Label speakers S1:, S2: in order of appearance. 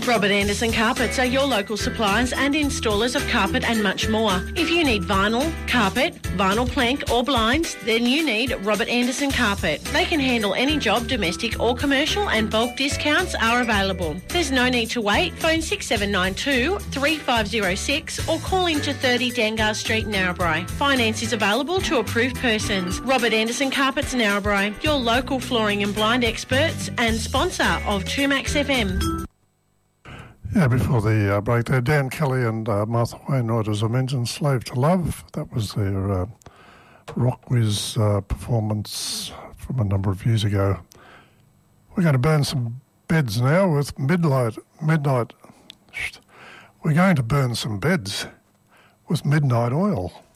S1: Robert Anderson Carpets are your local suppliers and installers of carpet and much more. If you need vinyl, carpet, vinyl plank or blinds, then you need Robert Anderson Carpet. They can handle any job, domestic or commercial, and bulk discounts are available. There's no need to wait. Phone 6792 3506 or call into 30 Dangar Street, Narrabri. Finance is available to approved persons. Robert Anderson Carpets, Narrabri, your local flooring and blind experts and sponsor of 2Max FM.
S2: Yeah, before the break there, Dan Kelly and Martha Wainwright, as I mentioned, Slave to Love. That was their rock whiz performance from a number of years ago. We're going to burn some beds now with Midnight. We're going to burn some beds with Midnight Oil.